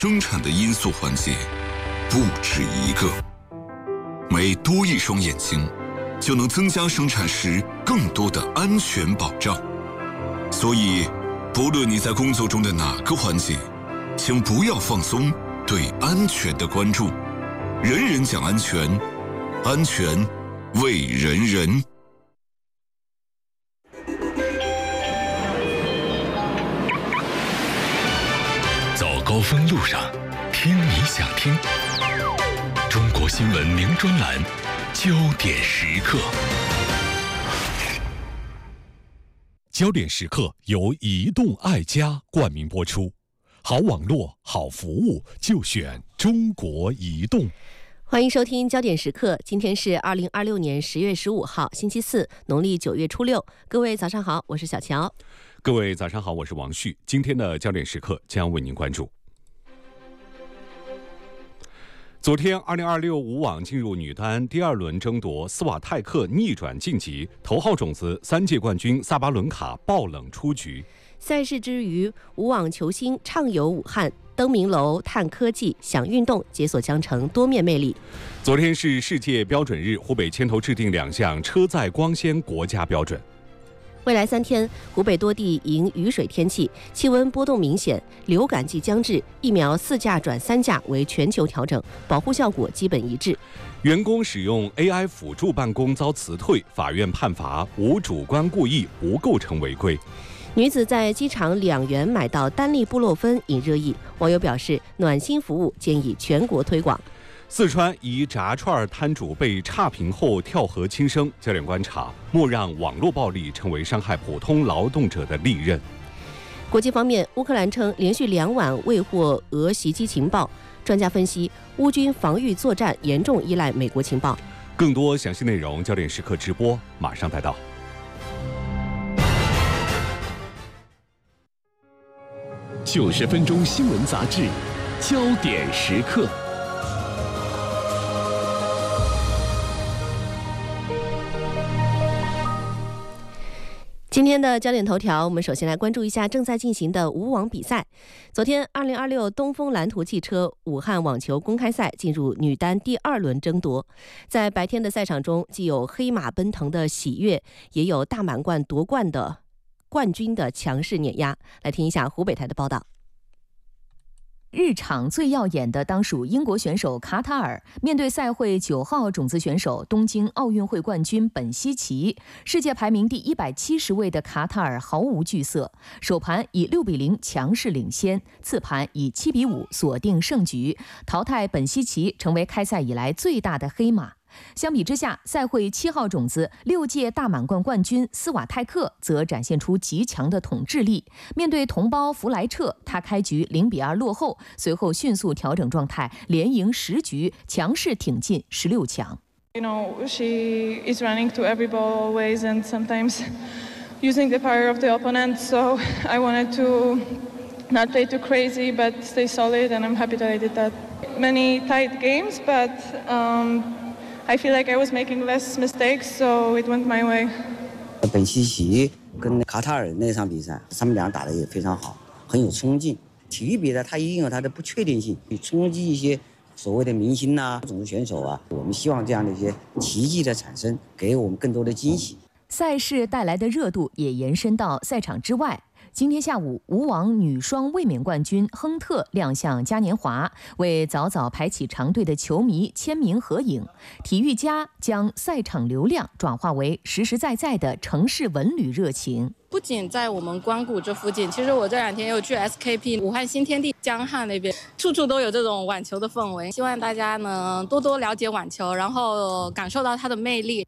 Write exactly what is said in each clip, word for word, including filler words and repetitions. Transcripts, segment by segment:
生产的因素环节不止一个，每多一双眼睛，就能增加生产时更多的安全保障。所以，不论你在工作中的哪个环节，请不要放松对安全的关注。人人讲安全，安全为人人。 走高峰路上，听你想听。中国新闻名专栏，焦点时刻。焦点时刻由移动爱家冠名播出，好网络、好服务就选中国移动。 欢迎收听焦点时刻，今天是二零二六年十月十五号，星期四，农历九月初六。各位早上好，我是小乔。 各位早上好，我是王旭。今天的焦点时刻将为您关注。昨天，二零二六五网进入女单第二轮争夺，斯瓦泰克逆转晋级，头号种子三届冠军萨巴伦卡爆冷出局。 赛事之余，五网球星畅游武汉，登名楼、探科技、享运动，解锁江城多面魅力。 昨天是世界标准日，湖北牵头制定两项车载光纤国家标准。 未来三天，湖北多地迎雨水天气，气温波动明显，流感季将至，疫苗四价转三价为全球调整，保护效果基本一致。 员工使用 A I 辅助办公遭辞退，法院判罚无主观故意，不构成违规。 女子在机场两元买到丹利布洛芬引热议，网友表示暖心服务，建议全国推广。 四川一炸串摊主被差评后跳河轻生，焦点观察：莫让网络暴力成为伤害普通劳动者的利刃。 国际方面，乌克兰称连续两晚未获俄袭击情报，专家分析乌军防御作战严重依赖美国情报。 更多详细内容，焦点时刻直播马上带到。 九十分钟新闻杂志，焦点时刻。 今天的焦点头条，我们首先来关注一下正在进行的五网比赛。昨天，二零二六东风蓝图汽车武汉网球公开赛进入女单第二轮争夺。在白天的赛场中，既有黑马奔腾的喜悦，也有大满贯夺冠的冠军的强势碾压。来听一下湖北台的报道。 日场最耀眼的当属英国选手卡塔尔，面对赛会九号种子选手东京奥运会冠军本希奇，世界排名第一百七十位的卡塔尔毫无惧色，首盘以六比零强势领先，次盘以七比五锁定胜局，淘汰本希奇，成为开赛以来最大的黑马。相比之下，赛会七号种子六届大满贯冠军斯瓦泰克则展现出极强的统治力。面对同胞弗莱彻，他开局零比二落后，随后迅速调整状态，连赢十局，强势挺进十六强。 You know, she is running to every ball always, and sometimes using the power of the opponent. So I wanted to not play too crazy, but stay solid, and I'm happy that I did that. Many tight games, but um.I feel like I was making less mistakes, so it went my way. 本希奇跟卡塔尔那场比赛，他们俩打得也非常好，很有冲劲。体育比赛它一定有它的不确定性，去冲击一些所谓的明星呐、啊、种子选手啊。我们希望这样的一些奇迹的产生，给我们更多的惊喜。 赛事带来的热度也延伸到赛场之外。今天下午，五网女双卫冕冠军亨特亮相嘉年华，为早早排起长队的球迷签名合影。体育家将赛场流量转化为实实在在的城市文旅热情。 不仅在我们关谷这附近，其实我这两天又去 S K P 武汉新天地江汉那边，处处都有这种网球的氛围。希望大家呢多多了解网球，然后感受到它的魅力。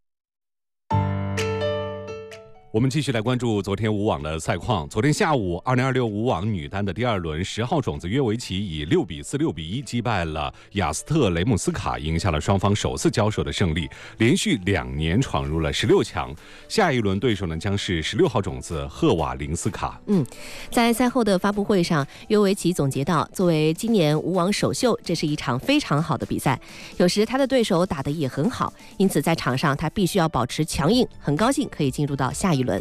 我们继续来关注昨天五网的赛况。昨天下午，二零二六五网女单的第二轮，十号种子约维奇以六比四、六比一击败了雅斯特雷姆斯卡，赢下了双方首次交手的胜利，连续两年闯入了十六强。下一轮对手呢将是十六号种子赫瓦林斯卡。 嗯，在赛后的发布会上，约维奇总结到，作为今年五网首秀，这是一场非常好的比赛。有时他的对手打得也很好，因此在场上他必须要保持强硬。很高兴可以进入到下一轮。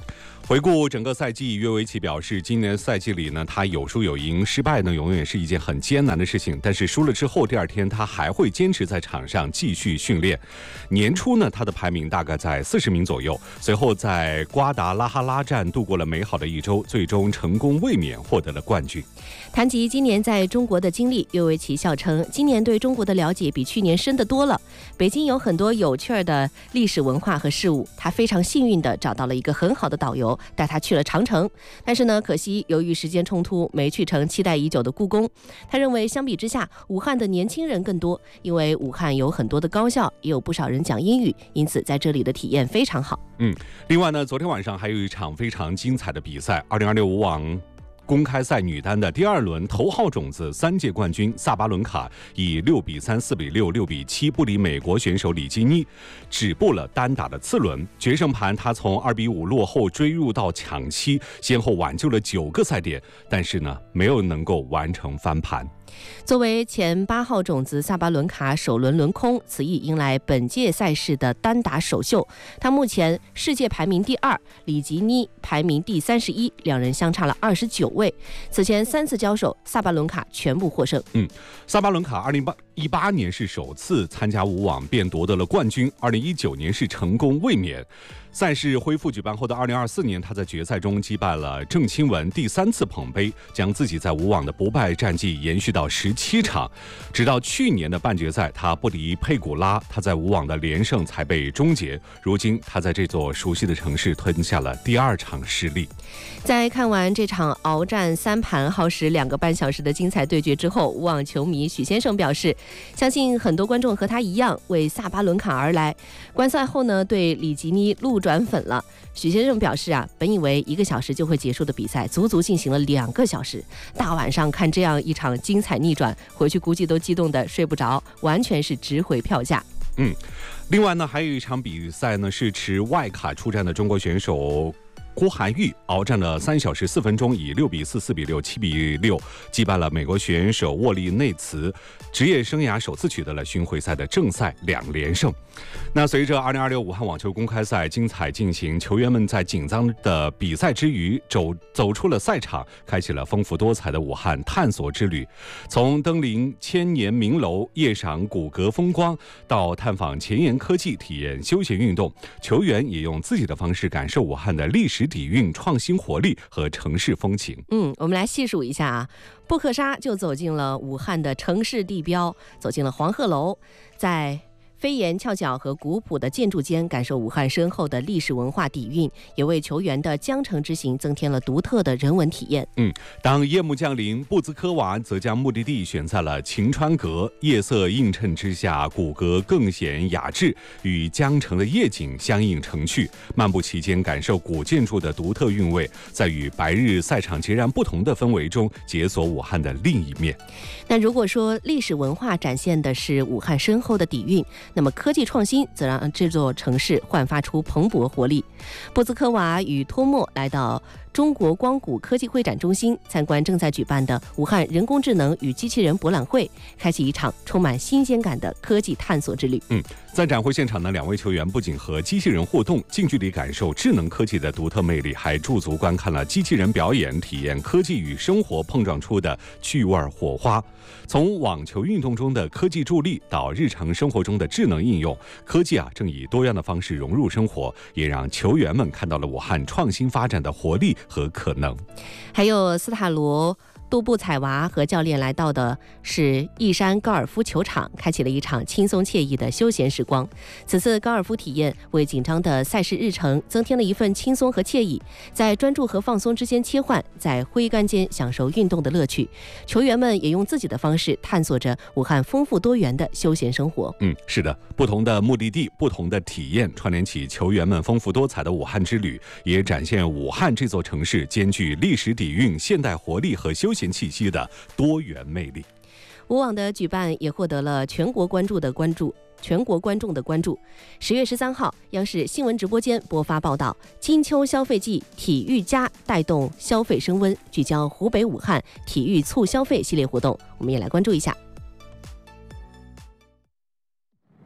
回顾整个赛季，约维奇表示，今年赛季里呢，他有输有赢，失败呢永远是一件很艰难的事情。但是输了之后，第二天他还会坚持在场上继续训练。年初呢，他的排名大概在四十名左右，随后在瓜达拉哈拉站度过了美好的一周，最终成功卫冕，获得了冠军。 谈及今年在中国的经历，约维奇笑称，今年对中国的了解比去年深得多了。北京有很多有趣的历史文化和事物，他非常幸运地找到了一个很好的导游，带他去了长城。但是呢，可惜由于时间冲突，没去成期待已久的故宫。他认为相比之下，武汉的年轻人更多，因为武汉有很多的高校，也有不少人讲英语，因此在这里的体验非常好。 嗯，另外呢，昨天晚上还有一场非常精彩的比赛，二零二六武网公开赛女单的第二轮头号种子三届冠军萨巴伦卡以六比三、四比六、六比七不敌美国选手里基妮，止步了单打的次轮。决胜盘她从二比五落后追入到抢七，先后挽救了九个赛点，但是呢，没有能够完成翻盘。 作为前八号种子萨巴伦卡首轮轮空，此役迎来本届赛事的单打首秀。他目前世界排名第二，里吉妮排名第三十一，两人相差了二十九位。此前三次交手，萨巴伦卡全部获胜。 嗯，萨巴伦卡二零一八年是首次参加武网便夺得了冠军，二零一九年是成功卫冕。赛事恢复举办后的二零二四年，他在决赛中击败了郑钦文，第三次捧杯，将自己在武网的不败战绩延续到十七场。直到去年的半决赛，他不敌佩古拉，他在武网的连胜才被终结。如今，他在这座熟悉的城市吞下了第二场失利。 在看完这场鏖战三盘、耗时两个半小时的精彩对决之后，武网球迷许先生表示，相信很多观众和他一样为萨巴伦卡而来。观赛后呢，对里吉妮路转粉了。许先生表示啊，本以为一个小时就会结束的比赛，足足进行了两个小时。大晚上看这样一场精彩逆转，回去估计都激动得睡不着，完全是值回票价。 嗯，另外呢，还有一场比赛呢，是持外卡出战的中国选手郭涵玉鏖战了三小时四分钟，以六比四、四比六、七比六击败了美国选手沃利内茨，职业生涯首次取得了巡回赛的正赛两连胜。那随着二零二六武汉网球公开赛精彩进行，球员们在紧张的比赛之余走走出了赛场，开启了丰富多彩的武汉探索之旅。从登临千年名楼、夜赏古阁风光，到探访前沿科技、体验休闲运动，球员也用自己的方式感受武汉的历史底蕴、创新活力和城市风情。 嗯，我们来细数一下啊，布克沙就走进了武汉的城市地标，走进了黄鹤楼，在飞檐翘角和古朴的建筑间感受武汉深厚的历史文化底蕴，也为球员的江城之行增添了独特的人文体验。 嗯，当夜幕降临，布兹科娃则将目的地选在了晴川阁，夜色映衬之下，古阁更显雅致，与江城的夜景相映成趣。漫步其间，感受古建筑的独特韵味，在与白日赛场截然不同的氛围中，解锁武汉的另一面。 那如果说历史文化展现的是武汉深厚的底蕴，那么科技创新则让这座城市焕发出蓬勃活力。布兹科娃与托莫来到中国光谷科技会展中心，参观正在举办的武汉人工智能与机器人博览会，开启一场充满新鲜感的科技探索之旅。 嗯，在展会现场呢，两位球员不仅和机器人互动，近距离感受智能科技的独特魅力，还驻足观看了机器人表演，体验科技与生活碰撞出的趣味火花。从网球运动中的科技助力到日常生活中的智能应用，科技啊正以多样的方式融入生活，也让球员们看到了武汉创新发展的活力和可能。 还有斯塔罗杜布采娃和教练来到的是义山高尔夫球场，开启了一场轻松惬意的休闲时光。此次高尔夫体验为紧张的赛事日程增添了一份轻松和惬意，在专注和放松之间切换，在挥杆间享受运动的乐趣。球员们也用自己的方式探索着武汉丰富多元的休闲生活。 嗯，是的，不同的目的地，不同的体验，串联起球员们丰富多彩的武汉之旅，也展现武汉这座城市兼具历史底蕴、现代活力和休闲气息的多元魅力。 武网的举办也获得了全国关注的关注全国观众的关注。十月十三号，央视新闻直播间播发报道，金秋消费季体育加带动消费升温，聚焦湖北武汉体育促消费系列活动，我们也来关注一下。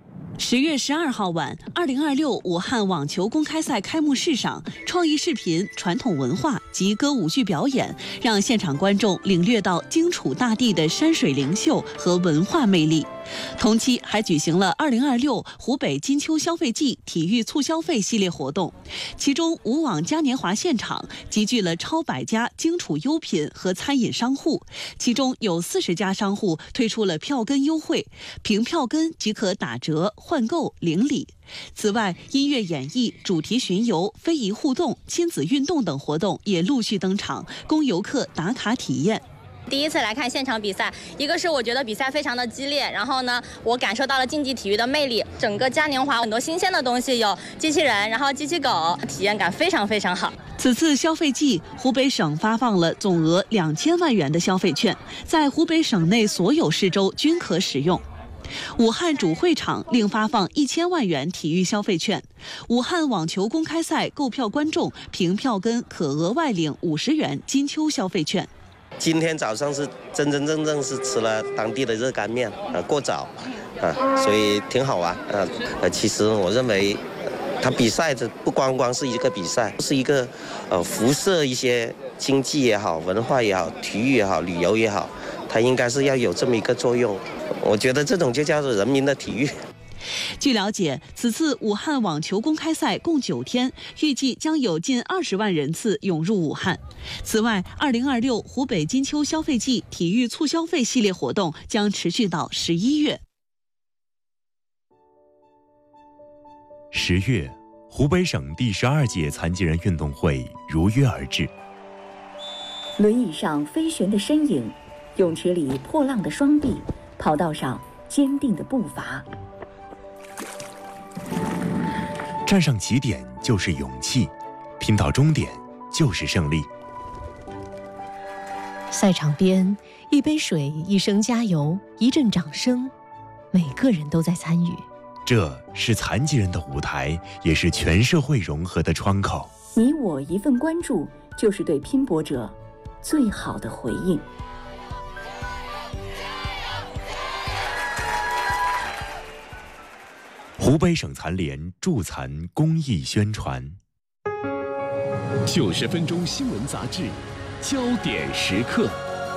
十月十二号晚，二零二六武汉网球公开赛开幕式上，创意视频、传统文化及歌舞剧表演，让现场观众领略到荆楚大地的山水灵秀和文化魅力。同期还举行了二零二六湖北金秋消费季体育促消费系列活动，其中武网嘉年华现场集聚了超百家荆楚优品和餐饮商户，其中有四十家商户推出了票根优惠，凭票根即可打折、换购、领礼。此外，音乐演绎、主题巡游、非遗互动、亲子运动等活动也陆续登场，供游客打卡体验。 第一次来看现场比赛，一个是我觉得比赛非常的激烈，然后呢，我感受到了竞技体育的魅力。整个嘉年华很多新鲜的东西，有机器人，然后机器狗，体验感非常非常好。 此次消费季，湖北省发放了总额两千万元的消费券，在湖北省内所有市州均可使用。武汉主会场另发放一千万元体育消费券，武汉网球公开赛购票观众凭票根可额外领五十元金秋消费券。 今天早上是真真正正是吃了当地的热干面，呃，过早，啊，所以挺好玩，呃，呃，其实我认为，它比赛这不光光是一个比赛，是一个，呃，辐射一些经济也好、文化也好、体育也好、旅游也好，它应该是要有这么一个作用。我觉得这种就叫做人民的体育。 据了解，此次武汉网球公开赛共九天，预计将有近二十万人次涌入武汉。此外，二零二六湖北金秋消费季体育促消费系列活动将持续到十一月。 十月，湖北省第十二届残疾人运动会如约而至。 轮椅上飞旋的身影，泳池里破浪的双臂，跑道上坚定的步伐。 站上起点就是勇气，拼到终点就是胜利。 赛场边，一杯水，一声加油，一阵掌声，每个人都在参与。 这是残疾人的舞台，也是全社会融合的窗口。 你我一份关注，就是对拼搏者最好的回应。 湖北省残联助残公益宣传。 九十分钟新闻杂志，焦点时刻。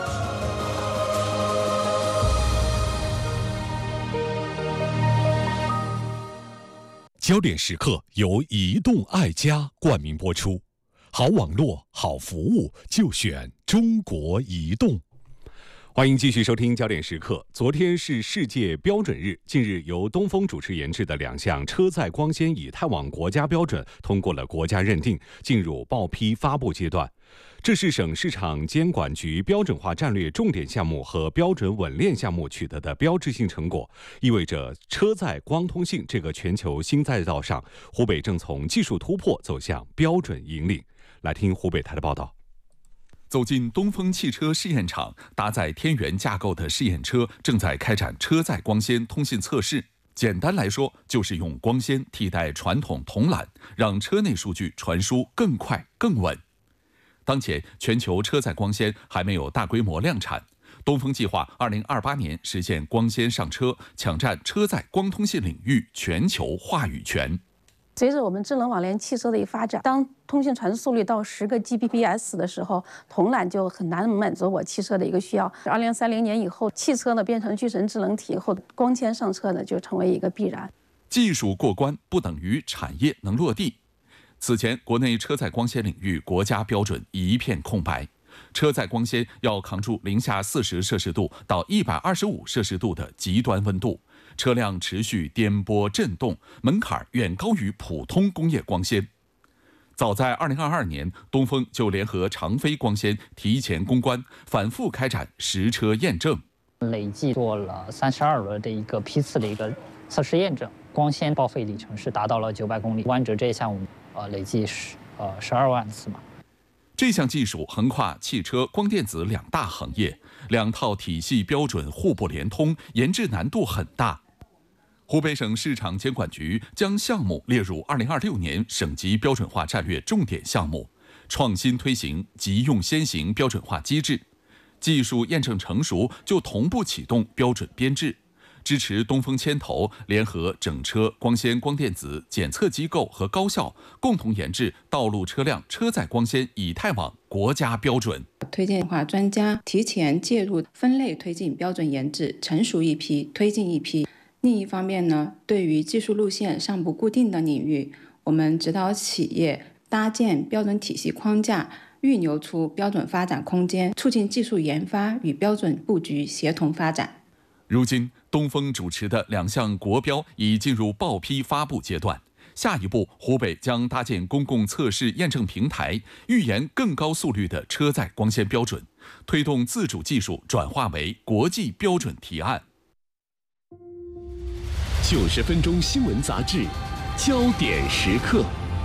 焦点时刻由移动爱家冠名播出，好网络、好服务就选中国移动。欢迎继续收听焦点时刻。昨天是世界标准日，近日由东风主持研制的两项车载光纤以太网国家标准通过了国家认定，进入报批发布阶段。这是省市场监管局标准化战略重点项目和标准稳链项目取得的标志性成果，意味着车载光通信这个全球新赛道上，湖北正从技术突破走向标准引领。来听湖北台的报道。 走进东风汽车试验场，搭载天元架构的试验车正在开展车载光纤通信测试。简单来说，就是用光纤替代传统铜缆，让车内数据传输更快更稳。当前，全球车载光纤还没有大规模量产。东风计划二零二八年实现光纤上车，抢占车载光通信领域全球话语权。 随着我们智能网联汽车的一发展，当通信传输速率到十个 G B P S 的时候，铜缆就很难满足我汽车的一个需要。二零三零年以后，汽车呢变成具神智能体后，光纤上车呢就成为一个必然。 技术过关不等于产业能落地。此前，国内车载光纤领域国家标准一片空白，车载光纤要扛住零下四十摄氏度到一百二十五摄氏度的极端温度。车辆持续颠簸震动，门槛远高于普通工业光纤。早在二零二二年，东风就联合长飞光纤提前攻关，反复开展实车验证， 累计做了三十二轮的一个批次的一个测试验证，光纤报废里程是达到了九百公里。弯折这一项，我们呃累计十呃十二万次嘛。 这项技术横跨汽车、光电子两大行业，两套体系标准互不连通，研制难度很大。湖北省市场监管局将项目列入二零二六年省级标准化战略重点项目，创新推行即用先行标准化机制，技术验证成熟就同步启动标准编制， 支持东风牵头，联合整车、光纤、光电子检测机构和高校，共同研制道路车辆车载光纤以太网国家标准。 推荐化专家提前介入，分类推进标准研制，成熟一批，推进一批。另一方面呢，对于技术路线尚不固定的领域，我们指导企业搭建标准体系框架，预留出标准发展空间，促进技术研发与标准布局协同发展。 如今，东风主持的两项国标已进入报批发布阶段。下一步，湖北将搭建公共测试验证平台，预研更高速率的车载光纤标准，推动自主技术转化为国际标准提案。 九十分钟新闻杂志，焦点时刻。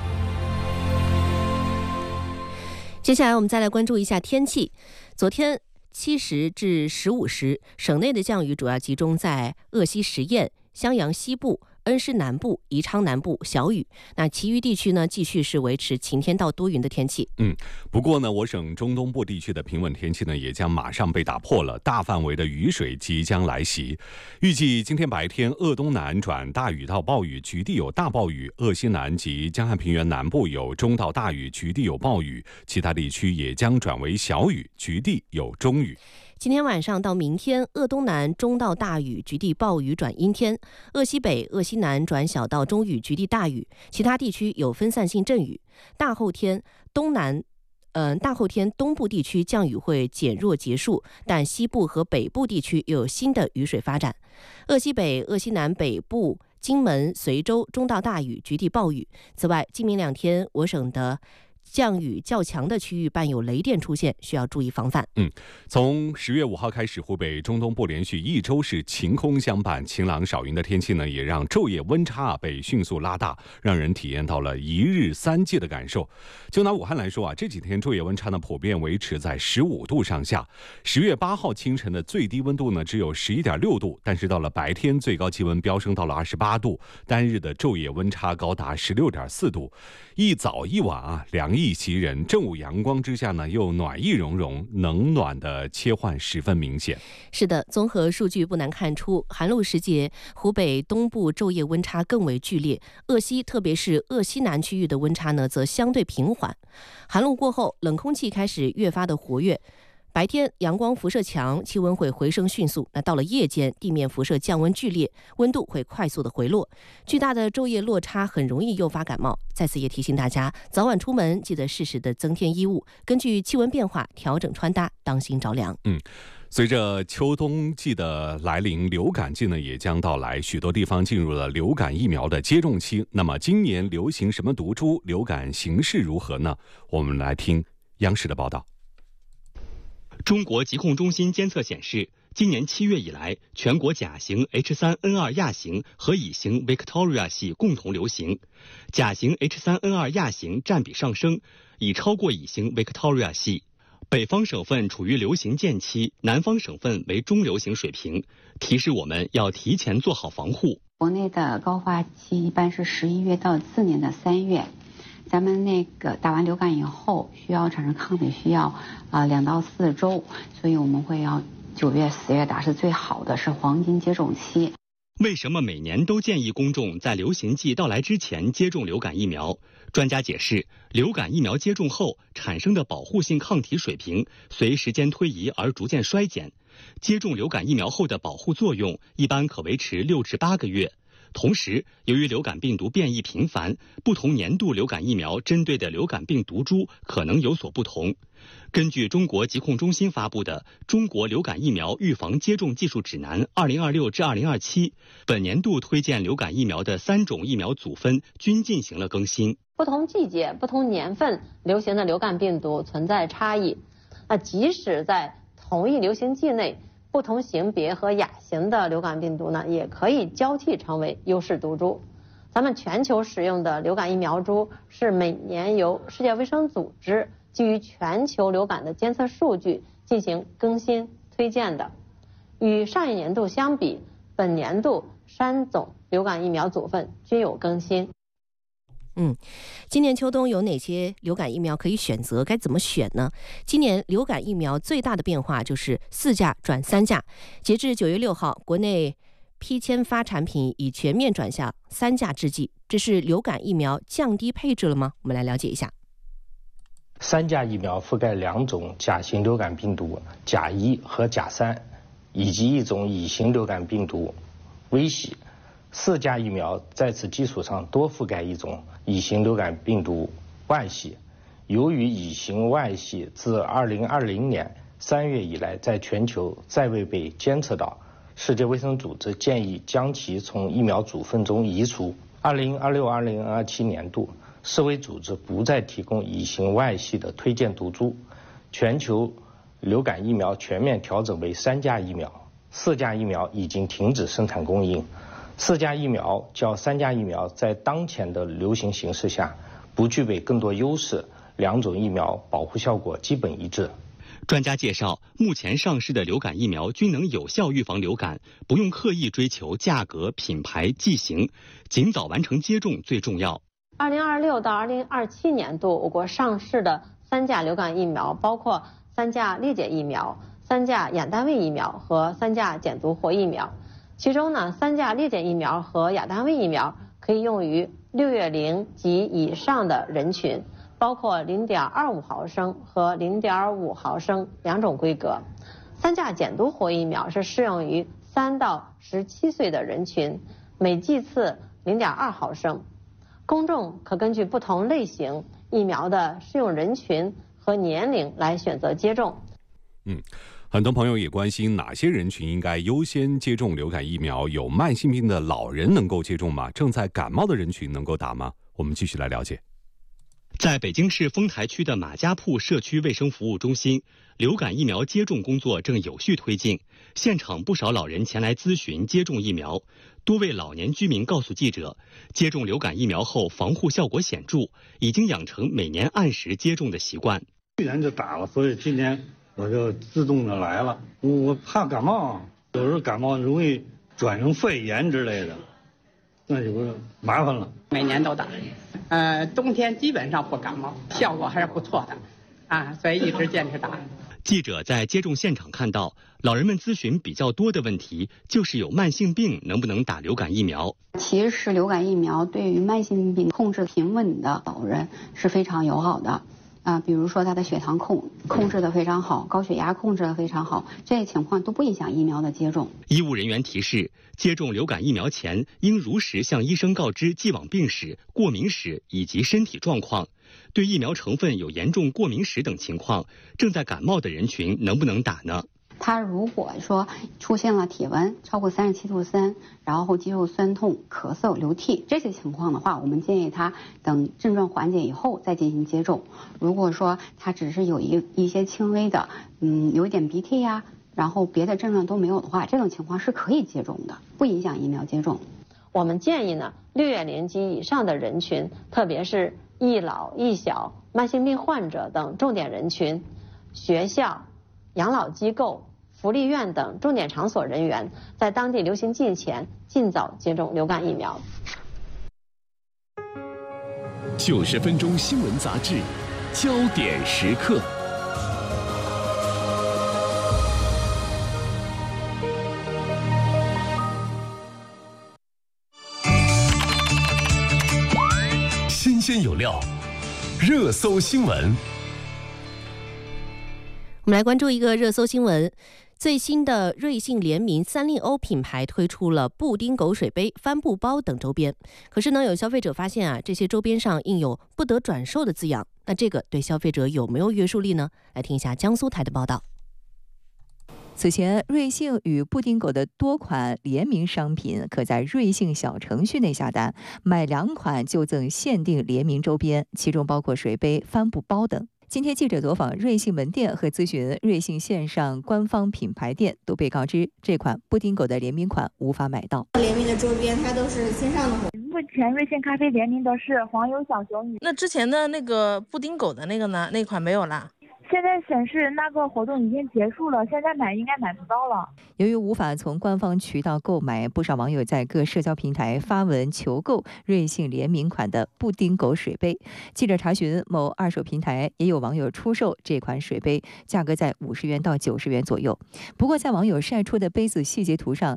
接下来我们再来关注一下天气。昨天七时至十五时，省内的降雨主要集中在鄂西十堰、襄阳西部、恩施南部、宜昌南部小雨，那其余地区呢，继续是维持晴天到多云的天气。 嗯，不过呢，我省中东部地区的平稳天气呢，也将马上被打破了，大范围的雨水即将来袭。预计今天白天，鄂东南转大雨到暴雨，局地有大暴雨；鄂西南及江汉平原南部有中到大雨，局地有暴雨；其他地区也将转为小雨，局地有中雨。 今天晚上到明天，鄂东南中到大雨，局地暴雨转阴天；鄂西北、鄂西南转小到中雨，局地大雨；其他地区有分散性阵雨。大后天，东南，嗯、呃，大后天东部地区降雨会减弱结束，但西部和北部地区又有新的雨水发展。鄂西北、鄂西南北部、金门、随州中到大雨，局地暴雨。此外，今明两天我省的降雨较强的区域伴有雷电出现，需要注意防范。 嗯，从十月五号开始，湖北中东部连续一周是晴空相伴，晴朗少云的天气呢，也让昼夜温差被迅速拉大，让人体验到了一日三季的感受。就拿武汉来说啊，这几天昼夜温差呢普遍维持在十五度上下。十月八号清晨的最低温度呢只有十一点六度，但是到了白天最高气温飙升到了二十八度，单日的昼夜温差高达十六点四度。一早一晚啊，凉意袭人，正午阳光之下呢，又暖意融融，冷暖的切换十分明显。 是的，综合数据不难看出，寒露时节，湖北东部昼夜温差更为剧烈，鄂西特别是鄂西南区域的温差呢，则相对平缓。寒露过后，冷空气开始越发的活跃。白天阳光辐射强，气温会回升迅速。那到了夜间，地面辐射降温剧烈，温度会快速的回落。巨大的昼夜落差很容易诱发感冒。在此也提醒大家，早晚出门记得适时的增添衣物，根据气温变化调整穿搭，当心着凉。 嗯。随着秋冬季的来临，流感季呢也将到来，许多地方进入了流感疫苗的接种期。那么今年流行什么毒株？流感形势如何呢？我们来听央视的报道。 中国疾控中心监测显示，今年七月以来，全国甲型 H 三 N 二 亚型和乙型 Victoria 系共同流行，甲型 H 三 N 二 亚型占比上升，已超过乙型 Victoria 系。北方省份处于流行渐期，南方省份为中流行水平，提示我们要提前做好防护。 国内的高发期一般是十一月到次年的三月。咱们那个打完流感以后，需要产生抗体需要啊、呃、两到四周，所以我们会要九月、十月打是最好的，是黄金接种期。 为什么每年都建议公众在流行季到来之前接种流感疫苗？专家解释，流感疫苗接种后产生的保护性抗体水平随时间推移而逐渐衰减，接种流感疫苗后的保护作用一般可维持六至八个月。同时，由于流感病毒变异频繁，不同年度流感疫苗针对的流感病毒株可能有所不同。根据中国疾控中心发布的《中国流感疫苗预防接种技术指南（二零二六至二零二七）》，本年度推荐流感疫苗的三种疫苗组分均进行了更新。 不同季节、不同年份流行的流感病毒存在差异，那即使在同一流行季内，不同型别和亚型的流感病毒呢，也可以交替成为优势毒株。咱们全球使用的流感疫苗株是每年由世界卫生组织基于全球流感的监测数据进行更新推荐的。与上一年度相比，本年度三种流感疫苗组分均有更新。 嗯，今年秋冬有哪些流感疫苗可以选择？该怎么选呢？今年流感疫苗最大的变化就是四价转三价。截至九月六号，国内批签发产品已全面转向三价制剂，这是流感疫苗降低配置了吗？我们来了解一下。 三价疫苗覆盖两种甲型流感病毒甲一和甲三，以及一种乙型流感病毒微喜。四价疫苗在此基础上多覆盖一种乙型流感病毒万喜。由于乙型万喜自二零二零年三月以来在全球再未被监测到，世界卫生组织建议将其从疫苗组分中移除。二零二六、二零二七年度，世卫组织不再提供乙型万喜的推荐毒株，全球流感疫苗全面调整为三价疫苗，四价疫苗已经停止生产供应。四价疫苗较三价疫苗在当前的流行形势下不具备更多优势，两种疫苗保护效果基本一致。 专家介绍，目前上市的流感疫苗均能有效预防流感，不用刻意追求价格、品牌、剂型，尽早完成接种最重要。 二零二六到二零二七年度，我国上市的三价流感疫苗包括三价裂解疫苗、三价亚单位疫苗和三价减毒活疫苗。其中呢，三价裂解疫苗和亚单位疫苗可以用于六月龄及以上的人群，包括零点二五毫升和零点五毫升两种规格。三价减毒活疫苗是适用于三到十七岁的人群，每剂次零点二毫升。公众可根据不同类型疫苗的适用人群和年龄来选择接种。 嗯。很多朋友也关心哪些人群应该优先接种流感疫苗？有慢性病的老人能够接种吗？正在感冒的人群能够打吗？我们继续来了解。 在北京市丰台区的马家铺社区卫生服务中心，流感疫苗接种工作正有序推进。现场不少老人前来咨询接种疫苗，多位老年居民告诉记者，接种流感疫苗后防护效果显著，已经养成每年按时接种的习惯。 去年就打了，所以今年我就自动的来了。我怕感冒，有时候感冒容易转成肺炎之类的，那就是麻烦了。 每年都打，呃，冬天基本上不感冒，效果还是不错的，啊，所以一直坚持打。 记者在接种现场看到，老人们咨询比较多的问题就是有慢性病能不能打流感疫苗。 其实流感疫苗对于慢性病控制平稳的老人是非常友好的。啊，比如说他的血糖控控制的非常好，高血压控制的非常好，这些情况都不影响疫苗的接种。 医务人员提示，接种流感疫苗前应如实向医生告知既往病史、过敏史以及身体状况。对疫苗成分有严重过敏史等情况，正在感冒的人群能不能打呢？ 他如果说出现了体温超过三十七度三，然后肌肉酸痛、咳嗽、流涕这些情况的话，我们建议他等症状缓解以后再进行接种。如果说他只是有一一些轻微的，嗯，有一点鼻涕呀，然后别的症状都没有的话，这种情况是可以接种的，不影响疫苗接种。 我们建议呢，六月龄及以上的人群，特别是易老、易小、慢性病患者等重点人群，学校、养老机构、福利院等重点场所人员，在当地流行季前尽早接种流感疫苗。 九十分钟新闻杂志，焦点时刻。新鲜有料，热搜新闻。 我们来关注一个热搜新闻。最新的瑞幸联名三丽鸥品牌推出了布丁狗水杯、帆布包等周边。可是呢，有消费者发现啊，这些周边上印有不得转售的字样。那这个对消费者有没有约束力呢？来听一下江苏台的报道。 此前，瑞幸与布丁狗的多款联名商品可在瑞幸小程序内下单，买两款就赠限定联名周边，其中包括水杯、帆布包等。今天记者走访瑞幸门店和咨询瑞幸线上官方品牌店，都被告知这款布丁狗的联名款无法买到。 联名的周边它都是线上的活动。 目前瑞幸咖啡联名的是黄油小熊鱼。 那之前的那个布丁狗的那个呢？那款没有啦。 现在显示那个活动已经结束了，现在买应该买不到了。 由于无法从官方渠道购买，不少网友在各社交平台发文求购瑞幸联名款的布丁狗水杯。记者查询某二手平台，也有网友出售这款水杯，价格在五十元到九十元左右。不过在网友晒出的杯子细节图上，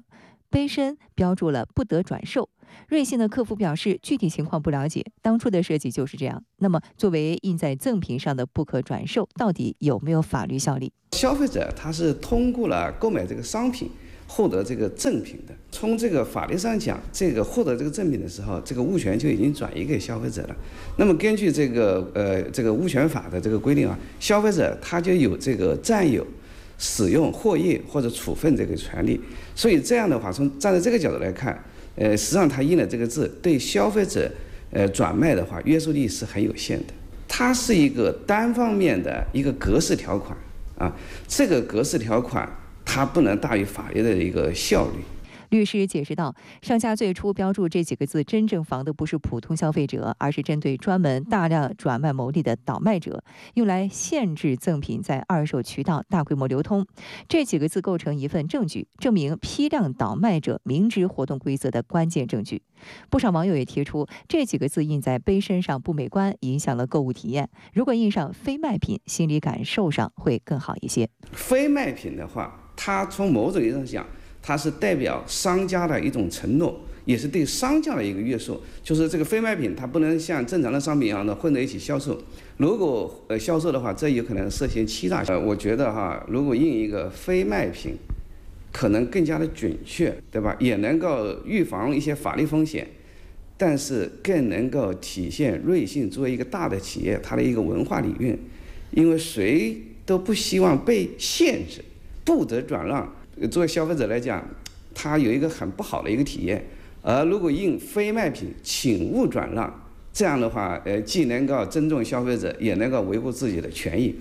杯身标注了不得转售。瑞幸的客服表示，具体情况不了解，当初的设计就是这样。那么，作为印在赠品上的不可转售，到底有没有法律效力？ 消费者他是通过了购买这个商品获得这个赠品的。从这个法律上讲，这个获得这个赠品的时候，这个物权就已经转移给消费者了。那么根据这个呃这个物权法的这个规定啊，消费者他就有这个占有、使用、获益或者处分这个权利。所以这样的话，从站在这个角度来看，呃，实际上他印了这个字，对消费者呃转卖的话，约束力是很有限的。它是一个单方面的一个格式条款啊，这个格式条款它不能大于法律的一个效率。 律师解释道，上下最初标注这几个字，真正防的不是普通消费者，而是针对专门大量转卖牟利的倒卖者，用来限制赠品在二手渠道大规模流通。这几个字构成一份证据，证明批量倒卖者明知活动规则的关键证据。不少网友也提出，这几个字印在杯身上不美观，影响了购物体验。如果印上非卖品，心理感受上会更好一些。 非卖品的话，它从某种意义上讲，它是代表商家的一种承诺，也是对商家的一个约束。就是这个非卖品，它不能像正常的商品一样的混在一起销售。如果呃销售的话，这有可能涉嫌欺诈。呃，我觉得哈，如果印一个非卖品，可能更加的准确，对吧？也能够预防一些法律风险，但是更能够体现瑞幸作为一个大的企业它的一个文化理念。因为谁都不希望被限制，不得转让。作为消费者来讲，他有一个很不好的一个体验。而如果印非卖品，请勿转让，这样的话，呃，既能够尊重消费者，也能够维护自己的权益。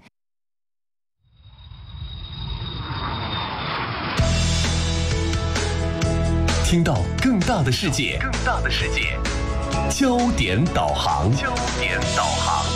听到更大的世界，更大的世界，焦点导航，焦点导航。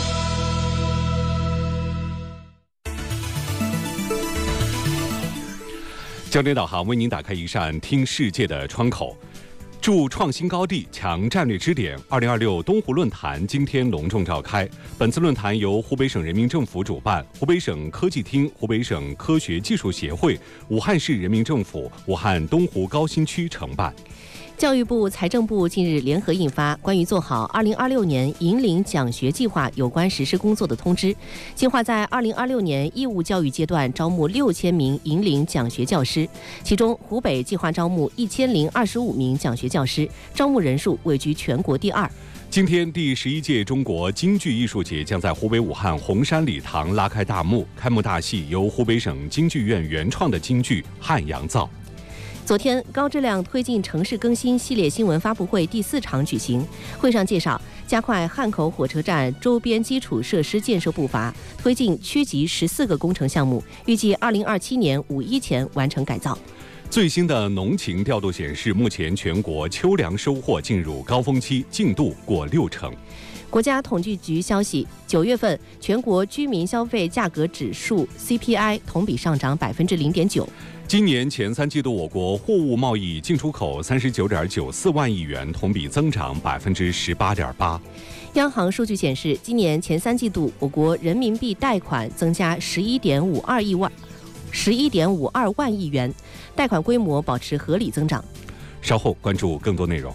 焦点导航为您打开一扇听世界的窗口，筑创新高地，强战略支点。二零二六东湖论坛今天隆重召开。本次论坛由湖北省人民政府主办，湖北省科技厅、湖北省科学技术协会、武汉市人民政府、武汉东湖高新区承办。 教育部、财政部近日联合印发关于做好二零二六年引领奖学计划有关实施工作的通知，计划在二零二六年义务教育阶段招募六千名引领奖学教师，其中湖北计划招募一千零二十五名奖学教师，招募人数位居全国第二。 今天，第十一届中国京剧艺术节将在湖北武汉红山礼堂拉开大幕，开幕大戏由湖北省京剧院原创的京剧《汉阳造》。 昨天，高质量推进城市更新系列新闻发布会第四场举行。会上介绍，加快汉口火车站周边基础设施建设步伐，推进区级十四个工程项目，预计二零二七年五一前完成改造。 最新的农情调度显示，目前全国秋粮收获进入高峰期，进度过六成。 国家统计局消息，九月份全国居民消费价格指数 C P I 同比上涨百分之零点九。 今年前三季度，我国货物贸易进出口三十九点九四万亿元，同比增长百分之十八点八。 央行数据显示，今年前三季度，我国人民币贷款增加十一点五二亿万，十一点五二万亿元，贷款规模保持合理增长。 稍后关注更多内容。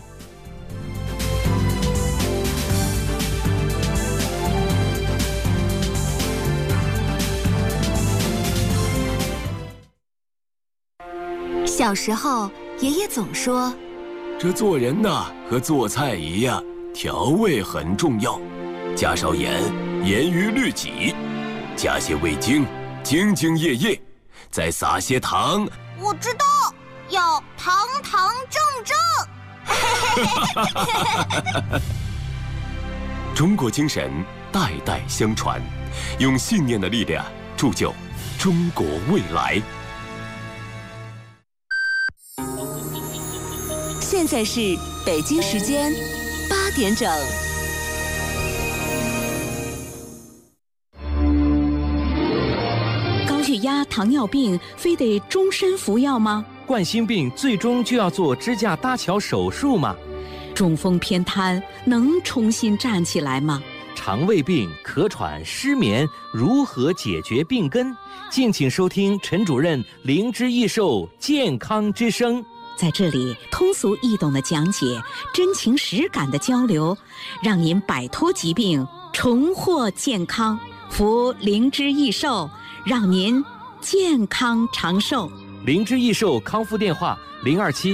小时候，爷爷总说， 这做人呐，和做菜一样，调味很重要，加少盐，严于律己；加些味精，兢兢业业；再撒些糖。 我知道，要堂堂正正。 中国精神代代相传，用信念的力量铸就中国未来。 现在是北京时间八点整。高血压、糖尿病非得终身服药吗？ 冠心病最终就要做支架搭桥手术吗？ 中风偏瘫能重新站起来吗？ 肠胃病、咳喘、失眠如何解决病根？敬请收听陈主任灵芝益寿健康之声。 在这里通俗易懂的讲解，真情实感的交流，让您摆脱疾病，重获健康。服灵芝益寿，让您健康长寿。 灵芝益寿康复电话：零二七